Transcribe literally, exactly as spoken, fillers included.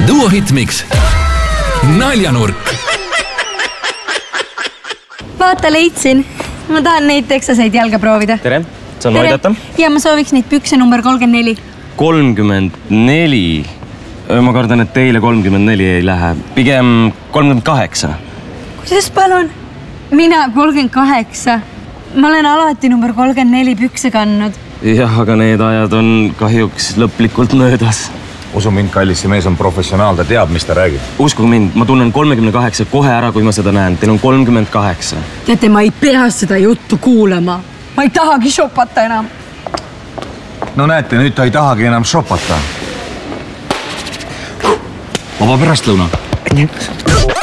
Duo Hitmix. Naljanurk. Vaata, leidsin. Ma tahan neid teksaseid jalga proovida. Tere, saan ma aidata? Ja ma sooviks neid pükse number kolmkümmend neli. kolmkümmend neli? Ma kardan, et teile kolmkümmend neli ei lähe. Pigem kolmkümmend kaheksa. Kuidas palun? Mina kolmkümmend kaheksa. Ma olen alati number kolmkümmend neli pükse kandnud. Jah, aga need ajad on kahjuks lõplikult möödas. Usu mind, kallis, see mees on professionaal, ta teab, mis ta räägib. Uskuge mind, ma tunnen kolmekümne kaheksa kohe ära, kui ma seda näen. Teil on kolmkümmend kaheksa. Teate, ma ei pea seda juttu kuulama. Ma ei tahagi shopata enam. No näete, nüüd ta ei tahagi enam shopata. Vaba pärastlõuna.